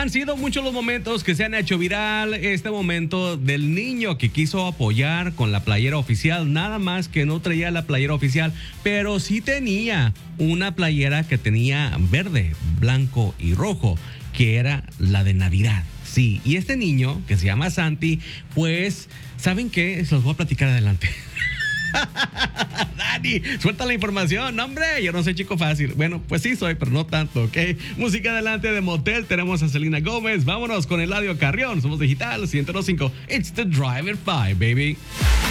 Han sido muchos los momentos que se han hecho viral. Este momento del niño que quiso apoyar con la playera oficial, nada más que no traía la playera oficial, pero sí tenía una playera que tenía verde, blanco y rojo, que era la de Navidad. Sí, y este niño, que se llama Santi, pues, ¿saben qué? Se los voy a platicar adelante. Dani, suelta la información. No, hombre, yo no soy chico fácil. Bueno, pues sí soy, pero no tanto, ¿ok? Música adelante de Motel. Tenemos a Selena Gómez. Vámonos con Eladio Carrión. Somos Digital 105. It's the Driver 5, baby.